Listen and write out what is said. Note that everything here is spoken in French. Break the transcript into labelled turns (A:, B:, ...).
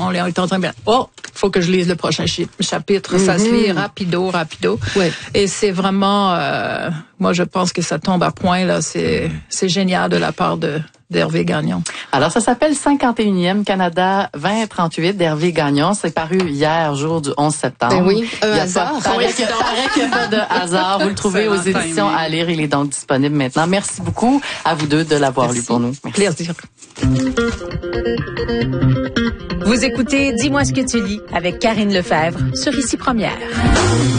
A: on est en train de... Oh, faut que je lise le prochain chapitre. Ça se lit rapido.
B: Ouais.
A: Et c'est vraiment... moi, je pense que ça tombe à point, là. C'est génial de la part d'Hervé Gagnon.
C: Alors, ça s'appelle 51e Canada 2038 d'Hervé Gagnon. C'est paru hier, jour du 11 septembre.
B: Ben oui, un hasard.
C: Paraît qu'il n'y a pas de hasard. Vous le trouvez aux éditions à lire. Il est donc disponible maintenant. Merci beaucoup à vous deux de l'avoir lu pour nous. Merci.
A: Plaisir.
D: Vous écoutez Dis-moi ce que tu lis avec Karine Lefebvre sur Ici Première.